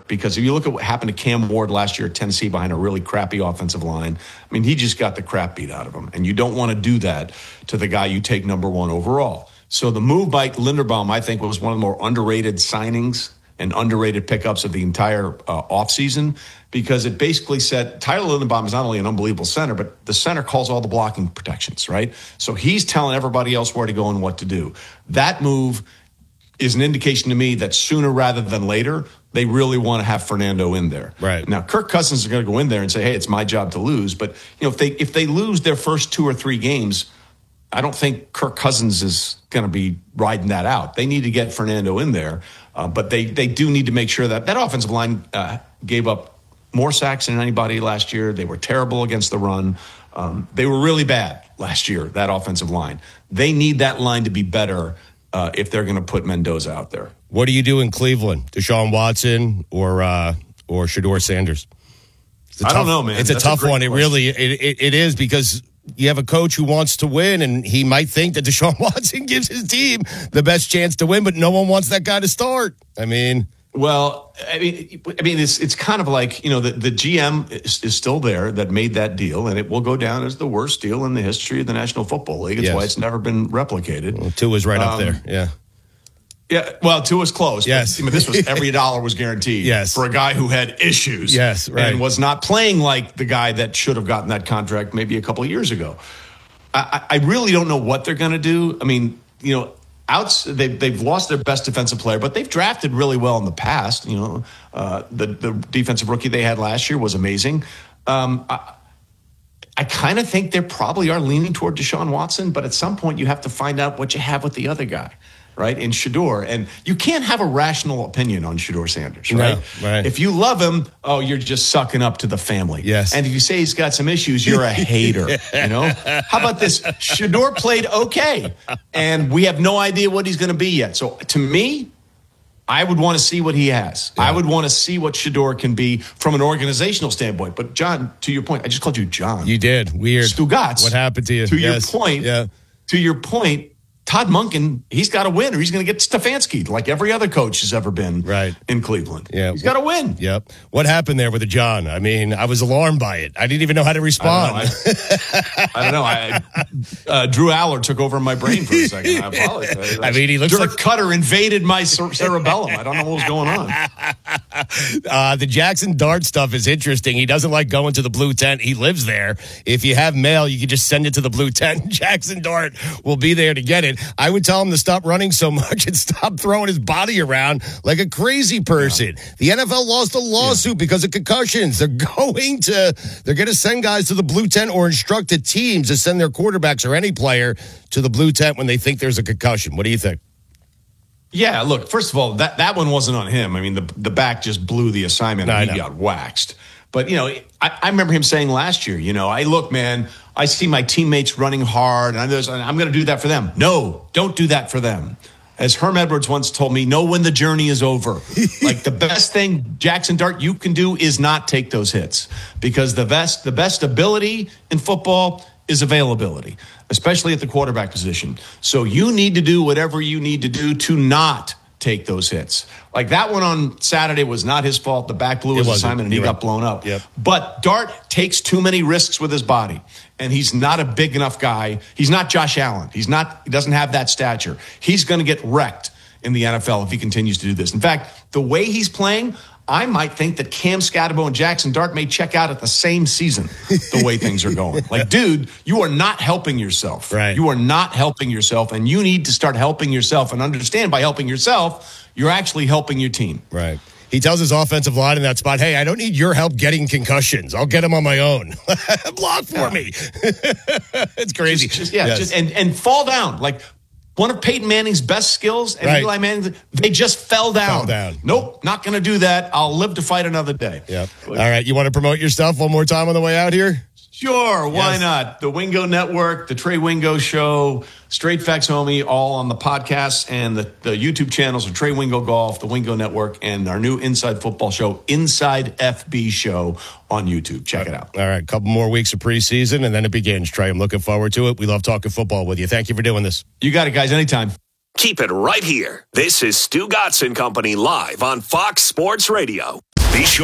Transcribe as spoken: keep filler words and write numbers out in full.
because if you look at what happened to Cam Ward last year at Tennessee behind a really crappy offensive line, I mean, he just got the crap beat out of him. And you don't want to do that to the guy you take number one overall. So the move by Linderbaum, I think, was one of the more underrated signings and underrated pickups of the entire uh, offseason, because it basically said Tyler Linderbaum is not only an unbelievable center, but the center calls all the blocking protections, right? So he's telling everybody else where to go and what to do. That move is an indication to me that sooner rather than later, they really want to have Fernando in there. Right. Now, Kirk Cousins is going to go in there and say, hey, it's my job to lose. But, you know, if they if they lose their first two or three games, I don't think Kirk Cousins is going to be riding that out. They need to get Fernando in there. Uh, but they, they do need to make sure that that offensive line uh, gave up more sacks than anybody last year. They were terrible against the run. Um, they were really bad last year, that offensive line. They need that line to be better uh, if they're going to put Mendoza out there. What do you do in Cleveland? Deshaun Watson or uh, or Shedeur Sanders? I tough, don't know, man. It's That's a tough a one. It question. really it, it, it is, because you have a coach who wants to win, and he might think that Deshaun Watson gives his team the best chance to win, but no one wants that guy to start. I mean, well, I mean, I mean, it's it's kind of like, you know, the, the G M is, is still there that made that deal, and it will go down as the worst deal in the history of the National Football League. It's yes. why it's never been replicated. Well, Tua's right um, up there. Yeah. Yeah, well, Tua's close. Yes. But, I mean, this was every dollar was guaranteed. Yes. For a guy who had issues. Yes, right. And was not playing like the guy that should have gotten that contract maybe a couple of years ago. I, I really don't know what they're going to do. I mean, you know, outs they've, they've lost their best defensive player, but they've drafted really well in the past. You know, uh, the, the defensive rookie they had last year was amazing. Um, I, I kind of think they probably are leaning toward Deshaun Watson, but at some point you have to find out what you have with the other guy, right, in Shedeur. And you can't have a rational opinion on Shedeur Sanders, right? No, right. If you love him, oh, you're just sucking up to the family. Yes. And if you say he's got some issues, you're a hater, you know? How about this? Shedeur played okay, and we have no idea what he's going to be yet. So to me, I would want to see what he has. Yeah. I would want to see what Shedeur can be from an organizational standpoint. But, John, to your point, I just called you John. You did. Weird. Stugotz. What happened to you? To yes. your point, yeah. to your point, Todd Monken, he's got to win or he's going to get Stefanski like every other coach has ever been right. in Cleveland. Yeah. He's got to win. Yep. What happened there with the John? I mean, I was alarmed by it. I didn't even know how to respond. I don't know. I, I, don't know. I, uh, Drew Aller took over my brain for a second. I apologize. I mean, he looks Dirk like Cutter invaded my cer- cerebellum. I don't know what was going on. Uh, the Jackson Dart stuff is interesting. He doesn't like going to the blue tent. He lives there. If you have mail, you can just send it to the blue tent. Jackson Dart will be there to get it. I would tell him to stop running so much and stop throwing his body around like a crazy person. Yeah. The N F L lost a lawsuit yeah. because of concussions. They're going to, they're going to send guys to the blue tent or instruct the teams to send their quarterbacks or any player to the blue tent when they think there's a concussion. What do you think? Yeah, look, first of all, that, that one wasn't on him. I mean, the the back just blew the assignment and he got waxed. But, you know, I, I remember him saying last year, you know, I look, man, I see my teammates running hard, and I'm, I'm going to do that for them. No, don't do that for them. As Herm Edwards once told me, know when the journey is over. Like, the best thing, Jackson Dart, you can do is not take those hits. Because the best, the best ability in football is availability, especially at the quarterback position. So you need to do whatever you need to do to not take those hits. Like that one on Saturday was not his fault. The back blew his assignment and he got blown up. Yep. But Dart takes too many risks with his body, and he's not a big enough guy. He's not Josh Allen. He's not. He doesn't have that stature. He's going to get wrecked in the N F L if he continues to do this. In fact, the way he's playing, I might think that Cam Scatterbo and Jackson Dart may check out at the same season, the way things are going. Like, dude, you are not helping yourself. Right. You are not helping yourself, and you need to start helping yourself and understand by helping yourself, you're actually helping your team. Right. He tells his offensive line in that spot, hey, I don't need your help getting concussions. I'll get them on my own. Block for yeah. me. It's crazy. Just, just, yeah, yes. just, and, and fall down. Like, one of Peyton Manning's best skills and right. Eli Manning, they just fell down. Fell down. Nope, not going to do that. I'll live to fight another day. Yep. All right, you want to promote your stuff one more time on the way out here? Sure, why yes. not? The Wingo Network, the Trey Wingo Show, Straight Facts Homie, all on the podcast and the, the YouTube channels of Trey Wingo Golf, the Wingo Network, and our new Inside Football Show, Inside F B Show on YouTube. Check it out. All right, a couple more weeks of preseason, and then it begins, Trey. I'm looking forward to it. We love talking football with you. Thank you for doing this. You got it, guys. Anytime. Keep it right here. This is Stugotz and Company live on Fox Sports Radio. Be sure